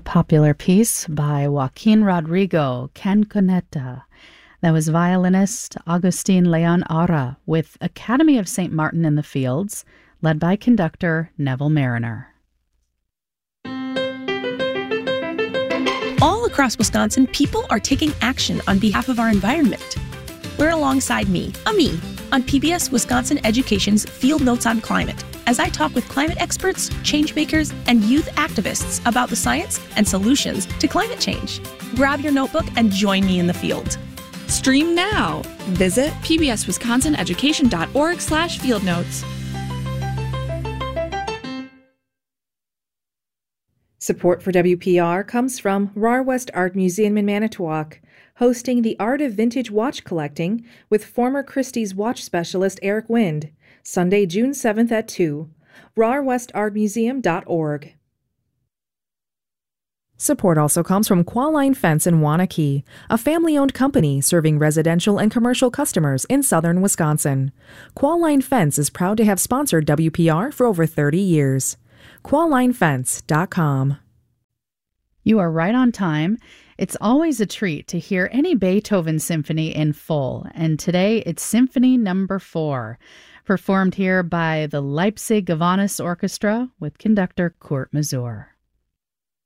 Popular piece by Joaquin Rodrigo, Canconeta. That was violinist Agustin Leon Ara with Academy of St. Martin in the Fields, led by conductor Neville Mariner. All across Wisconsin, people are taking action on behalf of our environment. We're alongside me, Ami, on PBS Wisconsin Education's Field Notes on Climate, as I talk with climate experts, change makers, and youth activists about the science and solutions to climate change. Grab your notebook and join me in the field. Stream now. Visit pbswisconsineducation.org/fieldnotes. Support for WPR comes from RAR West Art Museum in Manitowoc, hosting the Art of Vintage Watch Collecting with former Christie's watch specialist Eric Wind, Sunday, June 7th at 2. rarwestartmuseum.org. Support also comes from Qualine Fence in Waunakee, a family-owned company serving residential and commercial customers in southern Wisconsin. Qualine Fence is proud to have sponsored WPR for over 30 years. QuaLineFence.com. You are right on time. It's always a treat to hear any Beethoven symphony in full, and today it's Symphony Number 4, performed here by the Leipzig Gowanus Orchestra with conductor Kurt Masur.